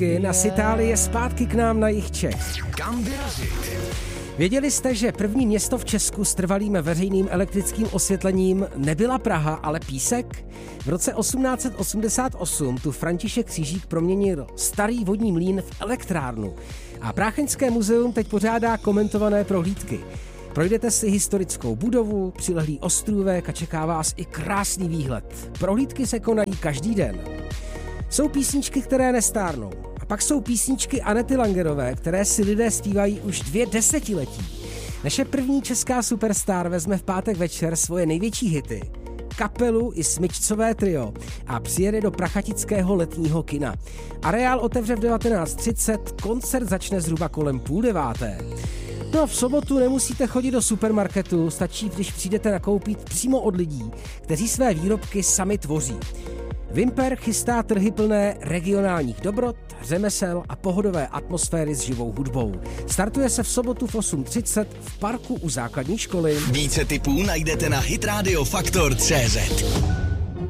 Z Itálie zpátky k nám na jih Čech. Kam vyrazit? Věděli jste, že první město v Česku s trvalým veřejným elektrickým osvětlením nebyla Praha, ale Písek? V roce 1888 tu František Křížík proměnil starý vodní mlýn v elektrárnu. A Prácheňské muzeum teď pořádá komentované prohlídky. Projdete si historickou budovu, přilehlý ostrůvek a čeká vás i krásný výhled. Prohlídky se konají každý den. Jsou písničky, které nestárnou. A pak jsou písničky Anety Langerové, které si lidé zpívají už 2 desetiletí. Naše první česká superstar vezme v pátek večer svoje největší hity, kapelu i smyčcové trio a přijede do prachatického letního kina. Areál otevře v 19:30, koncert začne zhruba kolem 8:30. No a v sobotu nemusíte chodit do supermarketu, stačí, když přijdete nakoupit přímo od lidí, kteří své výrobky sami tvoří. Vimper chystá trhy plné regionálních dobrot, řemesel a pohodové atmosféry s živou hudbou. Startuje se v sobotu v 8:30 v parku u základní školy. Více tipů najdete na hitradiofaktor.cz.